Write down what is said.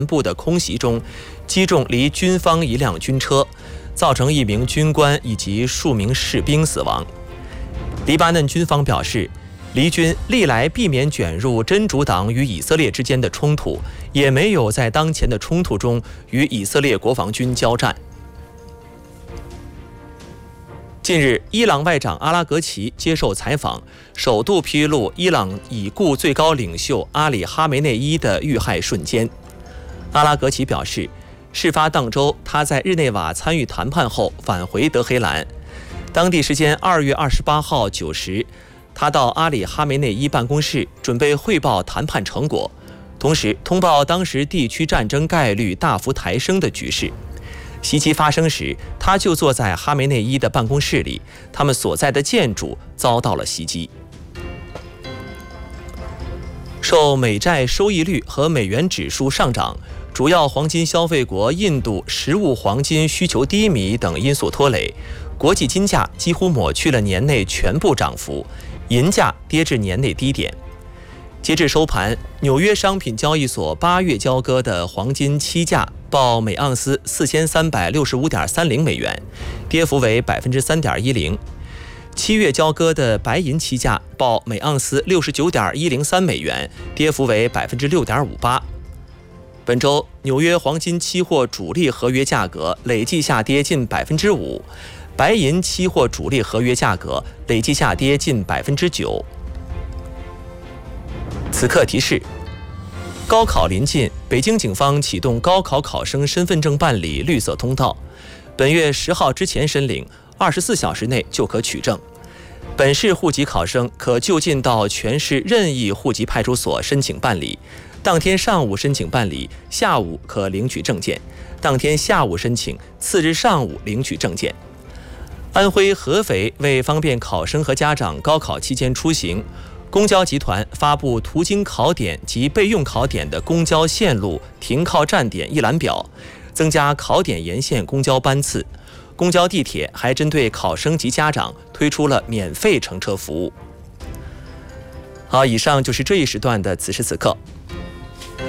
部的空袭中，击中离军方一辆军车，造成1名军官以及数名士兵死亡。黎巴嫩军方表示，黎军历来避免卷入真主党与以色列之间的冲突，也没有在当前的冲突中与以色列国防军交战。近日，伊朗外长阿拉格齐接受采访，首度披露伊朗已故最高领袖阿里·哈梅内伊的遇害瞬间。阿拉格齐表示，事发当周他在日内瓦参与谈判后返回德黑兰，当地时间2月28号9时，他到阿里·哈梅内伊办公室准备汇报谈判成果，同时通报当时地区战争概率大幅抬升的局势。袭击发生时，他就坐在哈梅内伊的办公室里，他们所在的建筑遭到了袭击。受美债收益率和美元指数上涨、主要黄金消费国印度实物黄金需求低迷等因素拖累，国际金价几乎抹去了年内全部涨幅，银价跌至年内低点。截至收盘，纽约商品交易所8月交割的黄金期价报每盎司4365.30美元，跌幅为 3.10%。7月交割的白银期价报每盎司69.103美元，跌幅为 6.58%。本周纽约黄金期货主力合约价格累计下跌近 5%， 白银期货主力合约价格累计下跌近 9%。此刻提示：高考临近，北京警方启动高考考生身份证办理绿色通道，本月10号之前申领，24小时内就可取证。本市户籍考生可就近到全市任意户籍派出所申请办理，当天上午申请办理，下午可领取证件；当天下午申请，次日上午领取证件。安徽合肥为方便考生和家长高考期间出行，公交集团发布途经考点及备用考点的公交线路停靠站点一览表，增加考点沿线公交班次。公交地铁还针对考生及家长推出了免费乘车服务。好，以上就是这一时段的此时此刻。